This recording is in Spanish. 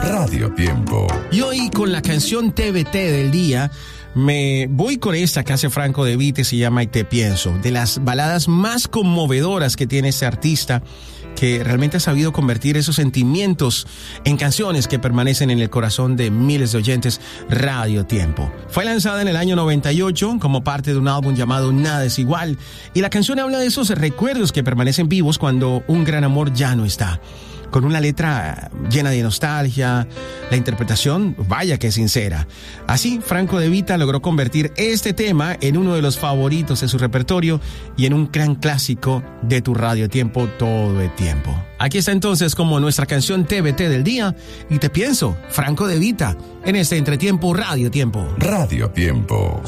Radio Tiempo. Y hoy con la canción TBT del día me voy con esta que hace Franco De Vita, se llama Y Te Pienso, de las baladas más conmovedoras que tiene este artista, que realmente ha sabido convertir esos sentimientos en canciones que permanecen en el corazón de miles de oyentes. Radio Tiempo. Fue lanzada en el año 98 como parte de un álbum llamado Nada es Igual, y la canción habla de esos recuerdos que permanecen vivos cuando un gran amor ya no está. Con una letra llena de nostalgia, la interpretación, vaya que sincera. Así, Franco De Vita logró convertir este tema en uno de los favoritos de su repertorio y en un gran clásico de tu Radio Tiempo todo el tiempo. Aquí está entonces como nuestra canción TBT del día, Y Te Pienso, Franco De Vita, en este entretiempo Radio Tiempo. Radio Tiempo.